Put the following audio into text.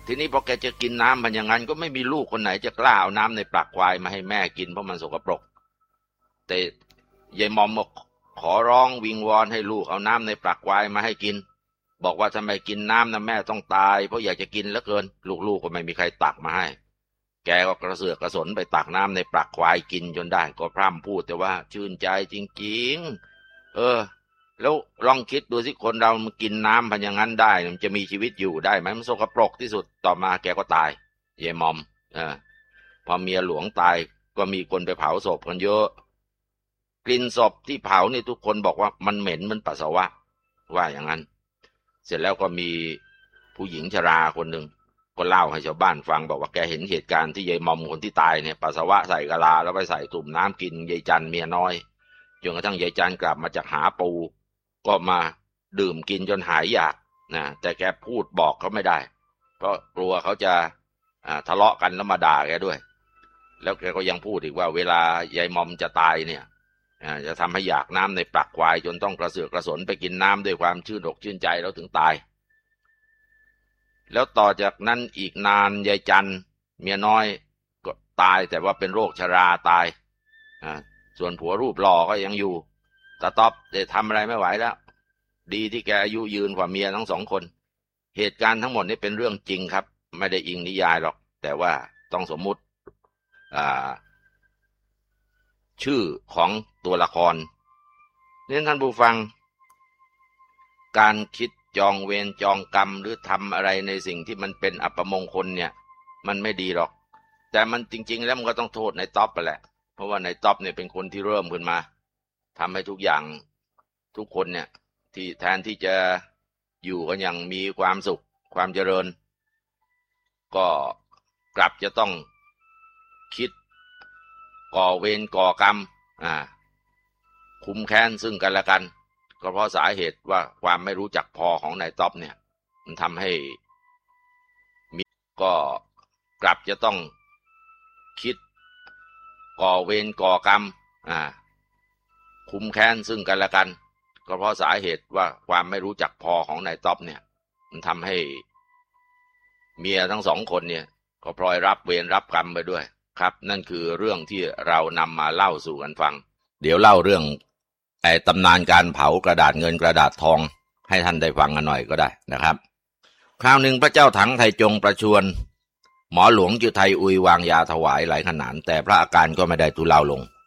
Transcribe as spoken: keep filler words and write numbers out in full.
ทีนี้พอแกจะกินน้ำมันอย่างนั้นก็ไม่มีลูกคนไหนจะกล้าเอาน้ำในปากควายมาให้แม่กินเพราะมันสกปรกแต่ยายมอมบอกขอร้องวิงวอนให้ลูกเอาน้ำในปากควายมาให้กินบอกว่าทำไมกินน้ำนะแม่ต้องตายเพราะอยากจะกินเหลือเกินลูกๆก็ไม่มีใครตักมาให้แกก็กระเสือกกระสนไปตักน้ำในปากควายกินจนได้ก็พร่ำพูดแต่ว่าชื่นใจจริงๆเออแล้วลองคิดดูสิคนเรามันกินน้ำพันอย่างนั้นได้มันจะมีชีวิตอยู่ได้ไหมมันสกปรกที่สุดต่อมาแกก็ตายยายมอมเออพอเมียหลวงตายก็มีคนไปเผาศพกันเยอะกลิ่นศพที่เผานี่ทุกคนบอกว่ามันเหม็นมันปัสสาวะว่าอย่างนั้นเสร็จแล้วก็มีผู้หญิงชราคนหนึ่งก็เล่าให้ชาวบ้านฟังบอกว่าแกเห็นเหตุการณ์ที่ยายมอมคนที่ตายเนี่ยปัสสาวะใส่กะลาแล้วไปใส่ตุ่มน้ำกินยายจันเมียน้อยจนกระทั่งยายจันกลับมาจากหาปูก็มาดื่มกินจนหายอยากนะแต่แกพูดบอกเขาไม่ได้เพราะกลัวเขาจะอ่าทะเลาะกันแล้วมาด่าแกด้วยแล้วแกก็ยังพูดอีกว่าเวลายายมอมจะตายเนี่ยจะทำให้อยากน้ำในปากควายจนต้องกระเสือกกระสนไปกินน้ำด้วยความชื่นอกชื่นใจแล้วถึงตายแล้วต่อจากนั้นอีกนานยายจันเมียน้อยก็ตายแต่ว่าเป็นโรคชราตายอ่าส่วนผัวรูปหล่อก็ยังอยู่ตาต๊อบได้ทำอะไรไม่ไหวแล้วดีที่แกอายุยืนกว่าเมียทั้งสองคนเหตุการณ์ทั้งหมดนี้เป็นเรื่องจริงครับไม่ได้อิงนิยายหรอกแต่ว่าต้องสมมุติอ่าชื่อของตัวละครนี่ท่านผู้ฟังการคิดจองเวรจองกรรมหรือทำอะไรในสิ่งที่มันเป็นอัปมงคลเนี่ยมันไม่ดีหรอกแต่มันจริงๆแล้วมันก็ต้องโทษในต๊อปไปแหละเพราะว่าในต๊อปเนี่ยเป็นคนที่เริ่มขึ้นมาทำให้ทุกอย่างทุกคนเนี่ยที่แทนที่จะอยู่กันอย่างมีความสุขความเจริญก็กลับจะต้องคิดก่อเวรก่อกรรมอ่าคุ้มแค้นซึ่งกันและกันก็เพราะสาเหตุว่าความไม่รู้จักพอของนายต๊อบเนี่ยมันทำให้มีก็กลับจะต้องคิดก่อเวรก่อกรรมอ่าคุ้มแค้นซึ่งกันและกันก็เพราะสาเหตุว่าความไม่รู้จักพอของนายต๊อบเนี่ยมันทำให้เมียทั้งสองคนเนี่ยก็พลอยรับเวรรับกรรมไปด้วยครับนั่นคือเรื่องที่เรานำมาเล่าสู่กันฟังเดี๋ยวเล่าเรื่องไอ้ตำนานการเผากระดาษเงินกระดาษทองให้ท่านได้ฟังกันหน่อยก็ได้นะครับคราวหนึ่งพระเจ้าถังไทจงประชวรหมอหลวงจุไทอุยวางยาถวายหลายขนาดแต่พระอาการก็ไม่ได้ทุเลาลง